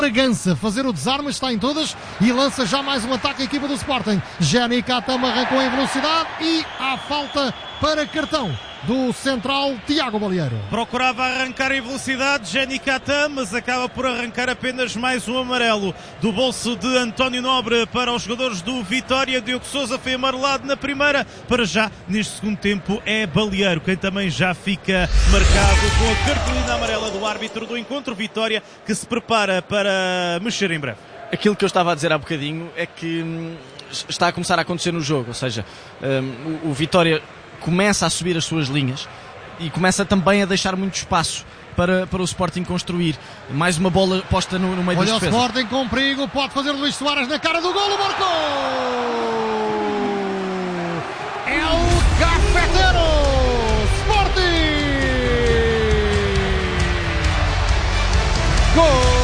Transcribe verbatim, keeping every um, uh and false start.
Bragança fazer o desarme, está em todas e lança já mais um ataque à equipa do Sporting. Jenny Katam arrancou em velocidade e há falta para cartão do central Tiago Balieiro. Procurava arrancar em velocidade Jenny Katam, mas acaba por arrancar apenas mais um amarelo do bolso de António Nobre para os jogadores do Vitória. Diogo Sousa foi amarelado na primeira, para já neste segundo tempo é Balieiro quem também já fica marcado com a cartolina amarela do árbitro do encontro. Vitória que se prepara para mexer em breve. Aquilo que eu estava a dizer há bocadinho é que hum, está a começar a acontecer no jogo, ou seja, hum, o, o Vitória começa a subir as suas linhas e começa também a deixar muito espaço para, para o Sporting construir. Mais uma bola posta no, no meio da defesa. Olha o Sporting com perigo, pode fazer Luís Soares na cara do golo, marcou!